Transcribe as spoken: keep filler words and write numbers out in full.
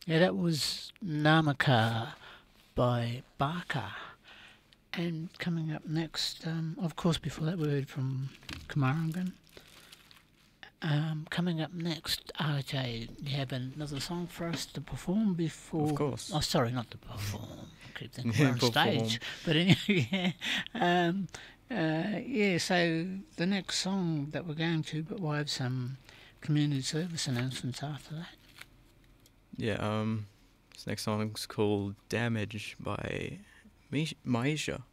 Yeah, that was Namaka by Barker. And coming up next, um, of course, before that, we heard from Kamarangan. Um, coming up next, R J, you have another song for us to perform Of before. course. Oh, sorry, not to perform. I keep thinking we're Yeah, on perform. stage. But anyway, yeah. Um, uh, yeah, so the next song that we're going to, but we'll have some community service announcements after that. Yeah, um, this next song's called Damage by Mish- Maisha.